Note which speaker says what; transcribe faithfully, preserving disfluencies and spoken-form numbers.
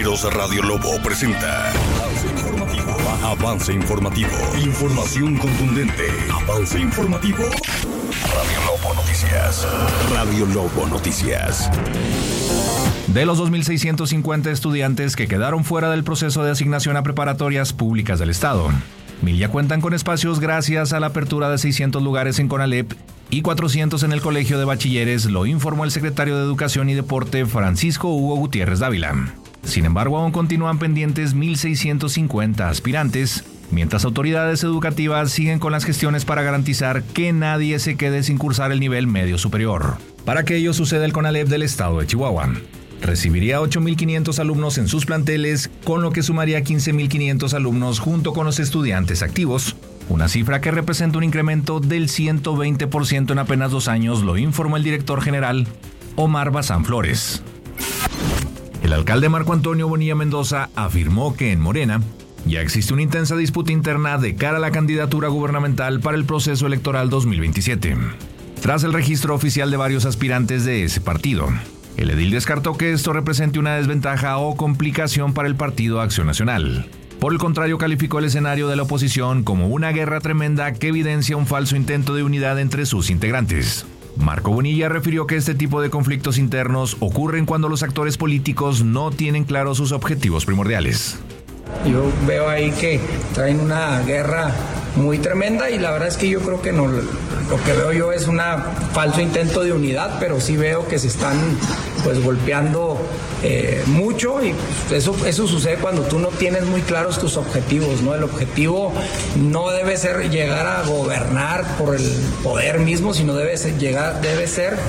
Speaker 1: Noticieros Radio Lobo presenta Avance Informativo. Avance Informativo. Información contundente. Avance Informativo. Radio Lobo Noticias. Radio Lobo Noticias.
Speaker 2: De los dos mil seiscientos cincuenta estudiantes que quedaron fuera del proceso de asignación a preparatorias públicas del Estado, mil ya cuentan con espacios gracias a la apertura de seiscientos lugares en CONALEP y cuatrocientos en el Colegio de Bachilleres, lo informó el secretario de Educación y Deporte Francisco Hugo Gutiérrez Dávila. Sin embargo, aún continúan pendientes mil seiscientos cincuenta aspirantes, mientras autoridades educativas siguen con las gestiones para garantizar que nadie se quede sin cursar el nivel medio superior. Para que ello suceda, el CONALEP del Estado de Chihuahua recibiría ocho mil quinientos alumnos en sus planteles, con lo que sumaría quince mil quinientos alumnos junto con los estudiantes activos, una cifra que representa un incremento del ciento veinte por ciento en apenas dos años, lo informó el director general Omar Bazán Flores. El alcalde Marco Antonio Bonilla Mendoza afirmó que en Morena ya existe una intensa disputa interna de cara a la candidatura gubernamental para el proceso electoral dos mil veintisiete. Tras el registro oficial de varios aspirantes de ese partido, el edil descartó que esto represente una desventaja o complicación para el Partido Acción Nacional. Por el contrario, calificó el escenario de la oposición como una guerra tremenda que evidencia un falso intento de unidad entre sus integrantes. Marco Bonilla refirió que este tipo de conflictos internos ocurren cuando los actores políticos no tienen claros sus objetivos primordiales.
Speaker 3: Yo veo ahí que traen una guerra muy tremenda y la verdad es que yo creo que no, lo que veo yo es un falso intento de unidad, pero sí veo que se están pues golpeando eh, mucho y pues, eso, eso sucede cuando tú no tienes muy claros tus objetivos, ¿no? El objetivo no debe ser llegar a gobernar por el poder mismo, sino debe ser, llegar, debe ser